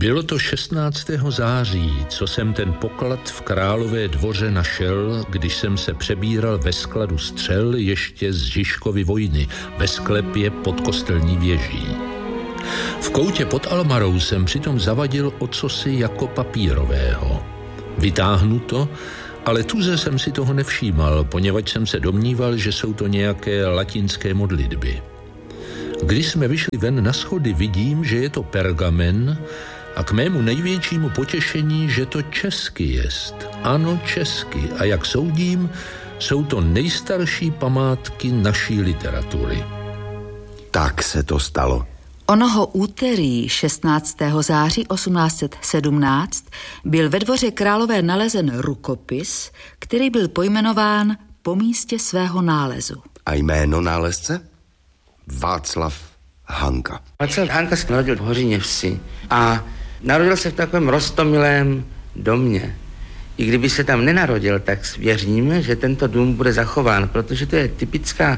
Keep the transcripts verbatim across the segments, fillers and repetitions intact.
Bylo to šestnáctého září, co jsem ten poklad v Králové dvoře našel, když jsem se přebíral ve skladu střel ještě z Žižkovy vojny, ve sklepě pod kostelní věží. V koutě pod almarou jsem přitom zavadil o cosi jako papírového. Vytáhnu to, ale tuze jsem si toho nevšímal, poněvadž jsem se domníval, že jsou to nějaké latinské modlitby. Když jsme vyšli ven na schody, vidím, že je to pergamen a k mému největšímu potěšení, že to česky jest. Ano, česky. A jak soudím, jsou to nejstarší památky naší literatury. Tak se to stalo. Onoho úterý šestnáctého září osmnáct set sedmnáct byl ve dvoře Králové nalezen rukopis, který byl pojmenován po místě svého nálezu. A jméno nálezce? Václav Hanka. Václav Hanka se narodil v Hořiněvsi a narodil se v takovém roztomilém domě. I kdyby se tam nenarodil, tak věříme, že tento dům bude zachován, protože to je typická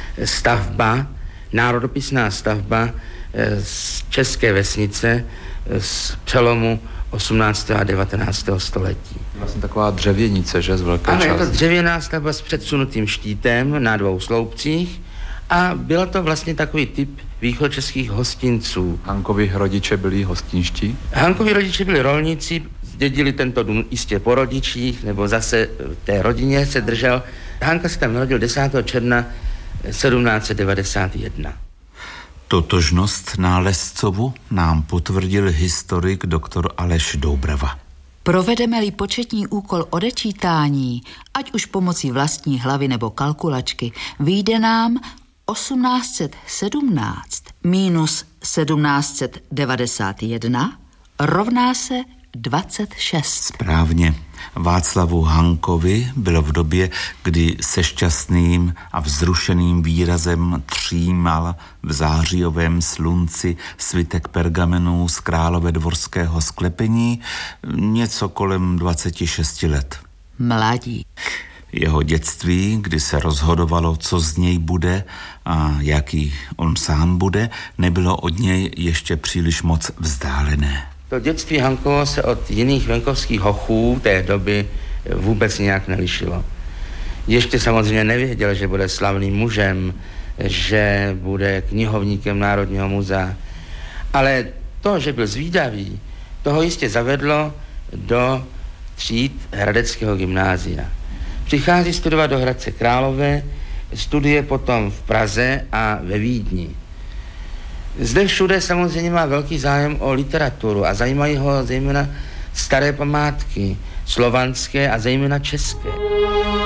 stavba, národopisná stavba z české vesnice z přelomu osmnáctého a devatenáctého století. Vlastně taková dřevěnice, že, z velké části. Ano, je to dřevěná stavba s předsunutým štítem na dvou sloupcích a byl to vlastně takový typ východočeských hostinců. Hankovi rodiče byli hostinští? Hankovi rodiče byli rolníci, zdědili tento dům jistě po rodičích, nebo zase v té rodině se držel. Hanka se tam narodil desátého června sedmnáct set devadesát jedna. Totožnost nálezcovu nám potvrdil historik doktor Aleš Doubrava. Provedeme-li početní úkol odečítání, ať už pomocí vlastní hlavy nebo kalkulačky, vyjde nám osmnáct set sedmnáct minus sedmnáct set devadesát jedna rovná se dvacet šest. Správně. Václavu Hankovi bylo v době, kdy se šťastným a vzrušeným výrazem třímal v zářijovém slunci svitek pergamenů z královédvorského sklepení něco kolem dvacet šest let. Mladík. Jeho dětství, kdy se rozhodovalo, co z něj bude a jaký on sám bude, nebylo od něj ještě příliš moc vzdálené. To dětství Hankovo se od jiných venkovských hochů té doby vůbec nějak nelišilo. Ještě samozřejmě nevěděl, že bude slavným mužem, že bude knihovníkem Národního muzea. Ale to, že byl zvídavý, toho jistě zavedlo do tříd hradeckého gymnázia. Přichází studovat do Hradce Králové, studuje potom v Praze a ve Vídni. Zde všude samozřejmě má velký zájem o literaturu a zajímají ho zejména staré památky, slovanské a zejména české.